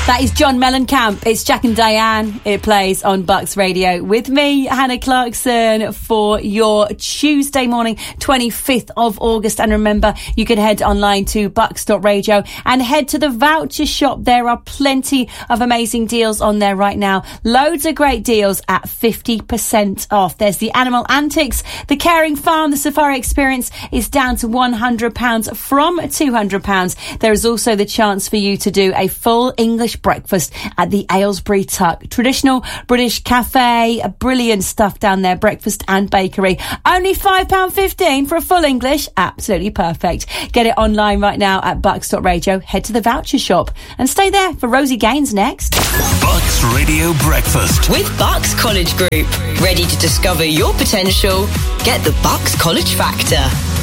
That is John Mellencamp. It's Jack and Diane. It plays on Bucks Radio with me, Hannah Clarkson, for your Tuesday morning, 25th of August. And remember, you can head online to bucks.radio and head to the voucher shop. There are plenty of amazing deals on there right now. Loads of great deals at 50% off. There's the Animal Antics, the Caring Farm, the Safari Experience is down to £100 from £200. There is also the chance for you to do a full English breakfast at the Aylesbury Tuck. Traditional British cafe, brilliant stuff down there, breakfast and bakery. Only £5.15 for a full English. Absolutely perfect. Get it online right now at bucks.radio. Head to the voucher shop and stay there for Rosie Gaines next. Bucks Radio Breakfast with Bucks College Group. Ready to discover your potential? Get the Bucks College Factor.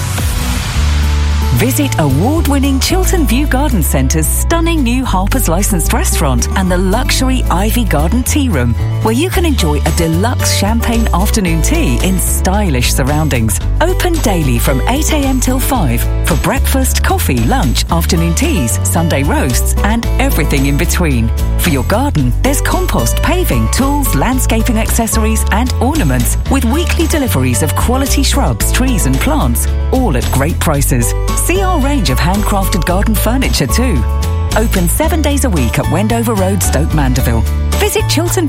Visit award-winning Chiltern View Garden Centre's stunning new Harper's licensed restaurant and the luxury Ivy Garden Tea Room, where you can enjoy a deluxe champagne afternoon tea in stylish surroundings. Open daily from 8 a.m. till 5 for breakfast, coffee, lunch, afternoon teas, Sunday roasts and everything in between. For your garden, there's compost, paving, tools, landscaping accessories and ornaments with weekly deliveries of quality shrubs, trees and plants, all at great prices. See our range of handcrafted garden furniture too. Open 7 days a week at Wendover Road, Stoke Mandeville. Visit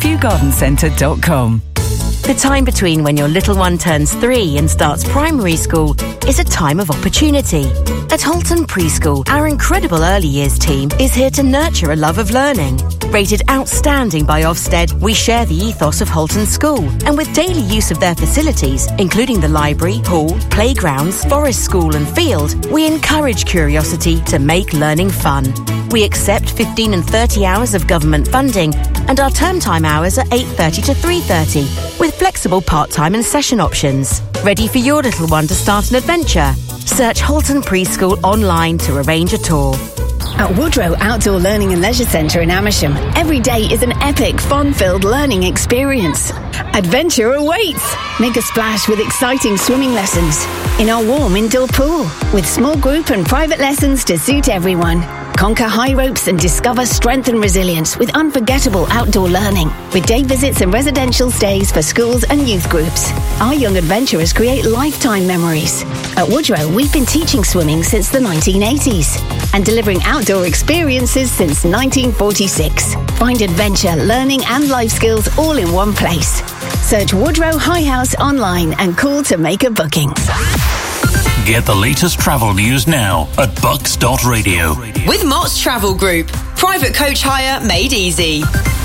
chilternviewgardencentre.com. The time between when your little one turns 3 and starts primary school is a time of opportunity. At Holton Preschool, our incredible early years team is here to nurture a love of learning. Rated outstanding by Ofsted, we share the ethos of Holton School, and with daily use of their facilities, including the library, hall, playgrounds, forest school and field, we encourage curiosity to make learning fun. We accept 15 and 30 hours of government funding, and our term time hours are 8:30 to 3:30, with flexible part-time and session options. Ready for your little one to start an adventure? Search Holton Preschool online to arrange a tour. At Woodrow Outdoor Learning and Leisure Centre in Amersham, every day is an epic, fun-filled learning experience. Adventure awaits! Make a splash with exciting swimming lessons in our warm indoor pool, with small group and private lessons to suit everyone. Conquer high ropes and discover strength and resilience with unforgettable outdoor learning, with day visits and residential stays for schools and youth groups. Our young adventurers create lifetime memories. At Woodrow, we've been teaching swimming since the 1980s and delivering outdoor experiences since 1946. Find adventure, learning and life skills all in one place. Search Woodrow High House online and call to make a booking. Get the latest travel news now at bucks.radio. With Mott's Travel Group. Private coach hire made easy.